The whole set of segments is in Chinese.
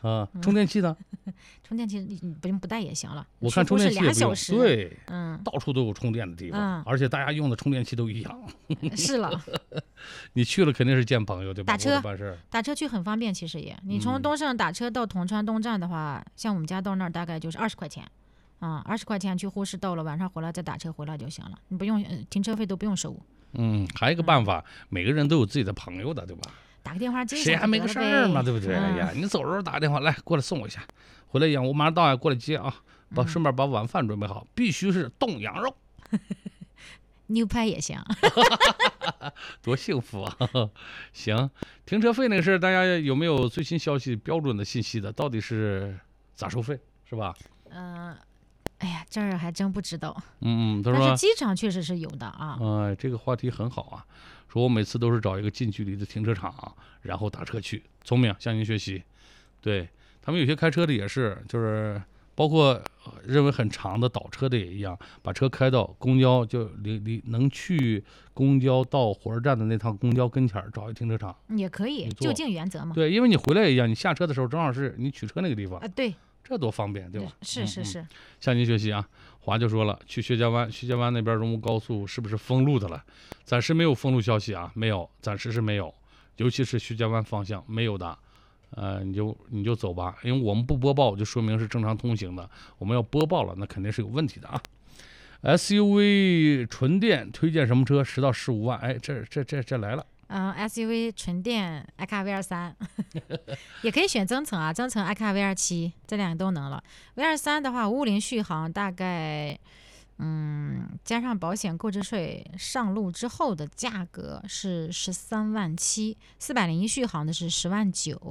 充电器呢？ 充电器你不用不带也行了。 我看充电器是2小时。 对，到处都有充电的地方，而且大家用的充电器都一样。 是了， 你去了肯定是见朋友对吧？ 打车去很方便，其实也，你从东胜打车到铜川东站的话，像我们家到那儿大概就是20块钱。20块钱去呼市到了，晚上回来再打车回来就行了，你不用停车费都不用收。 还有一个办法，每个人都有自己的朋友的，对吧？ 打个电话接一下， 谁还没个事儿嘛，对不对？哎呀，你走的时候打个电话来，过来送我一下，回来一样，我马上到呀，过来接啊，顺便把晚饭准备好，必须是冻羊肉， 牛排也行， 多幸福啊！行，停车费那个事儿，大家有没有最新消息、标准的信息的？到底是咋收费，是吧？ 哎呀，这儿还真不知道。 但是机场确实是有的啊。 这个话题很好啊。说我每次都是找一个近距离的停车场，然后打车去，聪明，向您学习。对他们有些开车的也是，就是包括认为很长的倒车的也一样，把车开到公交，就离能去公交到火车站的那趟公交跟前找一停车场也可以，就近原则嘛。 对，因为你回来也一样，你下车的时候正好是你取车那个地方对。 这多方便，对吧？ 是。 向您学习啊！华就说了，去薛家湾那边荣武高速是不是封路的了？暂时没有封路消息啊，没有，暂时是没有，尤其是薛家湾方向没有的。你就走吧，因为我们不播报就说明是正常通行的，我们要播报了那肯定是有问题的啊。SUV 纯电推荐什么车？10到15万，哎，这来了。 SUV 纯电艾卡 V23 也可以选增程啊，增程艾卡 V27，这两个都能了。V23 的话，550续航大概加上保险购置税上路之后的价格是13万7，401续航的是10万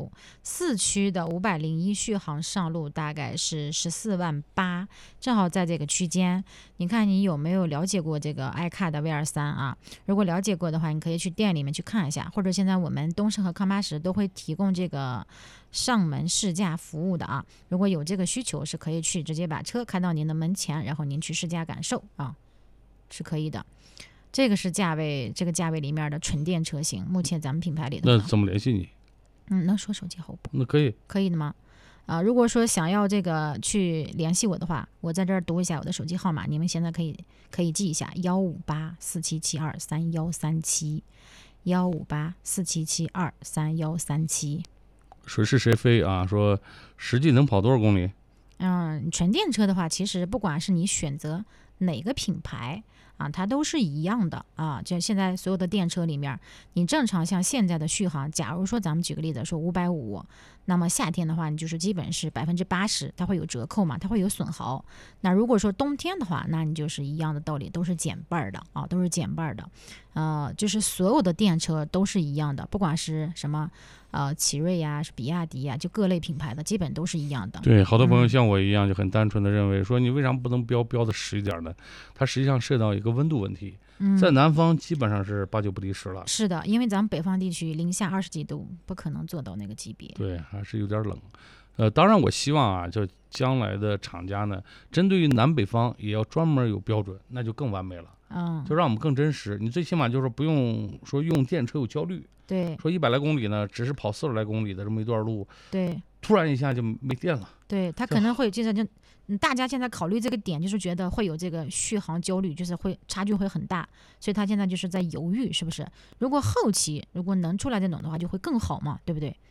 9，4驱的501续航上路大概是14万8，正好在这个区间。你看你有没有了解过这个爱卡的 V23 啊？如果了解过的话，你可以去店里面去看一下，或者现在我们东胜和康巴什都会提供这个上门试驾服务的啊。如果有这个需求，是可以去直接把车开到您的门前，然后您去试驾感受啊，是可以的。这个是这个价位里面的纯电车型，目前咱们品牌里的。 那怎么联系你？ 能说手机号不？ 那可以的吗？如果说想要这个去联系我的话，我在这儿读一下我的手机号码，你们现在可以记一下15847723137，15847723137。水是谁非啊？说实际能跑多少公里？ 纯电车的话，其实不管是你选择哪个品牌它都是一样的啊。就现在所有的电车里面，你正常像现在的续航，假如说咱们举个例子说550，那么夏天的话，你就是基本是80%，它会有折扣嘛，它会有损耗。那如果说冬天的话，那你就是一样的道理，都是减半的啊，都是减半的。就是所有的电车都是一样的，不管是什么奇瑞呀、是比亚迪呀，就各类品牌的基本都是一样的。 对，好多朋友像我一样就很单纯的认为说，你为啥不能标的实一点呢？它实际上涉及到一个温度问题。在南方基本上是8、9不离10了。 是的，因为咱们北方地区零下20几度，不可能做到那个级别。 对，还是有点冷。当然我希望啊，就将来的厂家呢，针对于南北方也要专门有标准，那就更完美了。就让我们更真实。你最起码就是不用说用电车有焦虑。 对， 说100来公里呢，只是跑40来公里的这么一段路， 对， 突然一下就没电了。 对，他可能会大家现在考虑这个点，就是觉得会有这个续航焦虑，就是差距会很大，所以他现在就是在犹豫，是不是？如果后期如果能出来这种的话，就会更好嘛，对不对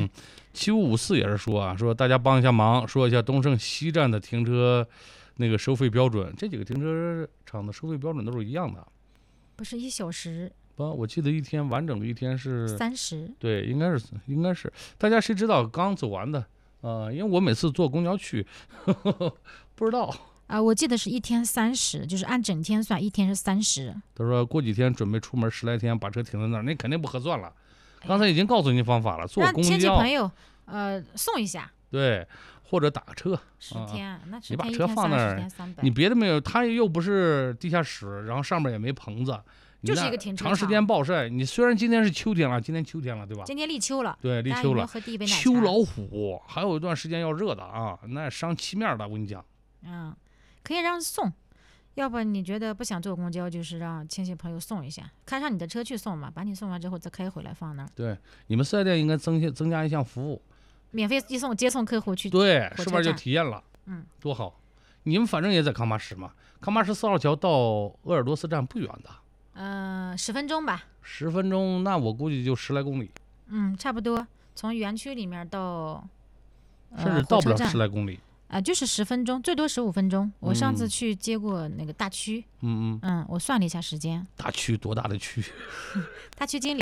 ？7554也是说啊，说大家帮一下忙，说一下东胜西站的停车那个收费标准，这几个停车场的收费标准都是一样的。 不是1小时？ 不，我记得完整的一天是 30。 对，应该是。大家谁知道刚走完的？因为我每次坐公交去，不知道我记得是一天30，就是按整天算，一天是30。 他说过几天准备出门10来天，把车停在那儿，那肯定不合算了。刚才已经告诉您方法了，坐公交， 让亲戚朋友送一下， 对，或者打车 10天，那你把车放那儿，你别的没有，它又不是地下室，然后上面也没棚子。 就是一个停车场， 长时间暴晒。你虽然今天是秋天了，对吧？ 今天立秋了， 对，立秋了。 喝第一杯奶茶。 秋老虎，还有一段时间要热的啊，那伤漆面的，我跟你讲。 可以让送，要不你觉得不想坐公交，就是让亲戚朋友送一下，开上你的车去送嘛，把你送完之后再开回来放那儿。 对，你们4S店应该增加一项服务， 免费接送客户去。 对， 火车是不是就站体验了？多好！你们反正也在康巴什嘛，康巴什4号桥到鄂尔多斯站不远的 ，10分钟吧。 10分钟，那我估计就10来公里， 差不多，从园区里面到甚至到不了火车站 10来公里。 就是10分钟，最多15分钟。我上次去接过那个大区，我算了一下时间。 大区多大的区？ 大区经理。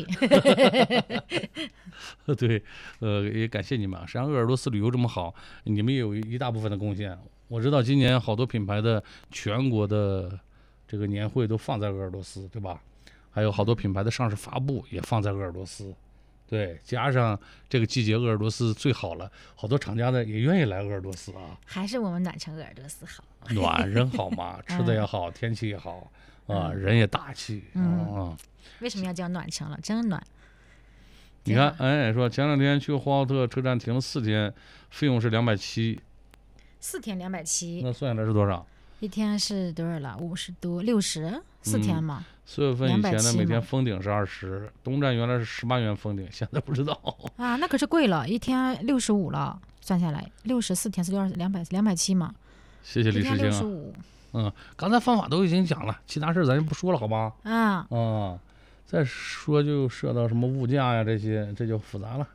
对，也感谢你们啊！实际上鄂尔多斯旅游这么好，你们也有一大部分的贡献。我知道今年好多品牌的全国的这个年会都放在鄂尔多斯，对吧？还有好多品牌的上市发布也放在鄂尔多斯。对，加上这个季节鄂尔多斯最好了，好多厂家的也愿意来鄂尔多斯啊。 还是我们暖城鄂尔多斯好。 暖人好嘛，吃的也好，天气也好啊，人也大气为什么要叫暖城了？真暖。 你看，说前2天去呼和浩特车站停了4天，费用是270。 4天270， 那算下来是多少？ 一天是多少了？50多，60，4天嘛。 4月份以前的 270 每天封顶是20，东站原来是18元封顶，现在不知道啊，那可是贵了，一天65了，算下来64天是270嘛。 谢谢李世清啊。刚才方法都已经讲了，其他事咱就不说了，好吧？再说就涉到什么物价呀这些，这就复杂了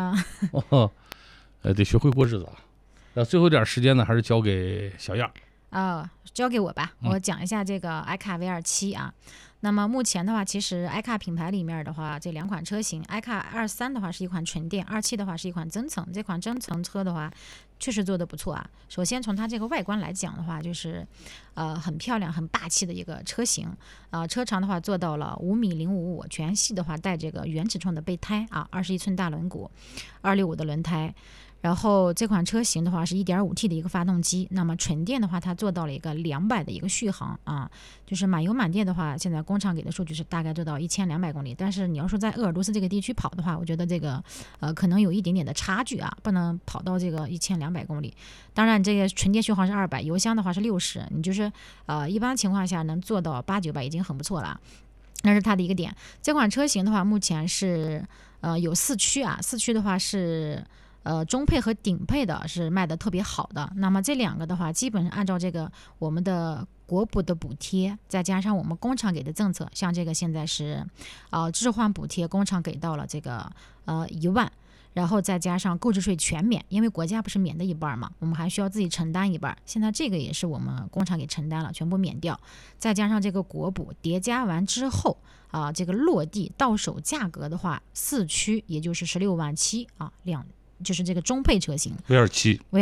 得学会过日子啊。最后一点时间呢，还是交给小样交给我吧，我讲一下这个i car VR7啊。那么目前的话，其实 i car 品牌里面的话，这2款车型 i car 23的话是一款纯电，27的话是一款增程。这款增程车的话，确实做得不错啊。首先从它这个外观来讲的话，就是很漂亮、很霸气的一个车型。车长的话做到了5.055米，全系的话带这个原尺寸的备胎啊，21寸大轮毂，265的轮胎。然后这款车型的话是 1.5T 的一个发动机，那么纯电的话它做到了一个200的一个续航啊，就是满油满电的话，现在工厂给的数据是大概做到1200公里，但是你要说在鄂尔多斯这个地区跑的话，我觉得这个可能有一点点的差距啊，不能跑到这个1200公里。当然这个纯电续航是200，油箱的话是60，你就是一般情况下能做到8、900已经很不错了，那是它的一个点。这款车型的话目前是有4驱啊，4驱的话是中配和顶配的是卖的特别好的。那么这2个的话，基本上按照这个我们的国补的补贴，再加上我们工厂给的政策，像这个现在是置换补贴，工厂给到了这个1万，然后再加上购置税全免，因为国家不是免的一半嘛，我们还需要自己承担一半。现在这个也是我们工厂给承担了，全部免掉，再加上这个国补叠加完之后这个落地到手价格的话，4驱也就是16.7万啊，就是这个中配车型 V27 啊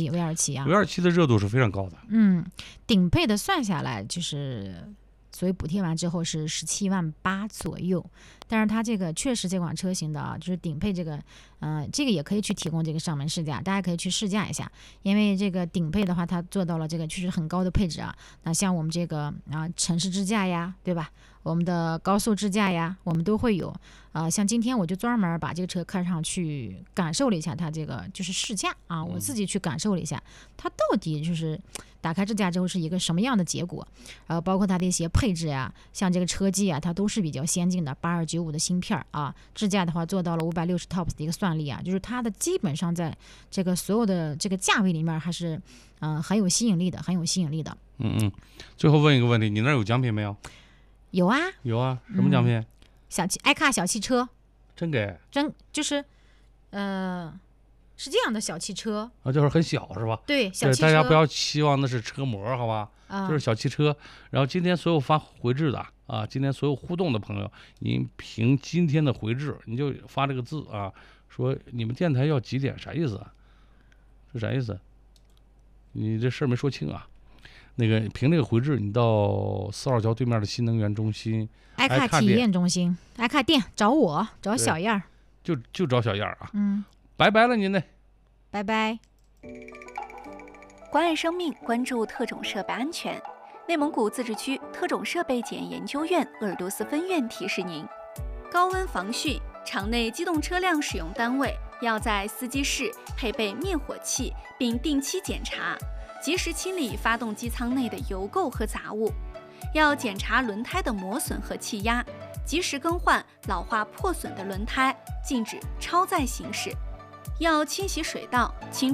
，V27 的热度是非常高的。 顶配的算下来就是所以补贴完之后是17.8万左右。但是它这个确实这款车型的就是顶配这个这个也可以去提供这个上门试驾，大家可以去试驾一下。因为这个顶配的话它做到了这个确实很高的配置啊。那像我们这个城市支架呀，对吧，我们的高速支架呀，我们都会有像今天我就专门把这个车开上去感受了一下它这个就是试驾啊，我自己去感受了一下它到底就是打开支架之后是一个什么样的结果。包括它的一些配置啊，像这个车机啊，它都是比较先进的8295的芯片啊。支架的话做到了560 TOPS 的一个算力啊，就是它的基本上在这个所有的这个价位里面还是很有吸引力的，很有吸引力的。 最后问一个问题，你那儿有奖品没有？ 有啊， 什么奖品？ i car 小汽车。 真给？ 就是是这样的小汽车就是很小是吧？ 对，小汽车。 大家不要期望那是车模，好吧？就是小汽车。然后今天所有发回执的今天所有互动的朋友，您凭今天的回执，你就发这个字说你们电台要几点，啥意思啊？是啥意思？你这事儿没说清啊。那个凭这个回执，你到4号桥对面的新能源中心 i car 体验中心 i car 店找我，找小样儿， 就找小样儿啊。拜拜了您嘞， 拜拜。 关爱生命，关注特种设备安全。内蒙古自治区特种设备检验研究院鄂尔多斯分院提示您：高温防汛，场内机动车辆使用单位要在司机室配备灭火器，并定期检查，及时清理发动机舱内的油垢和杂物。要检查轮胎的磨损和气压，及时更换老化破损的轮胎，禁止超载行驶。 要清洗水道，清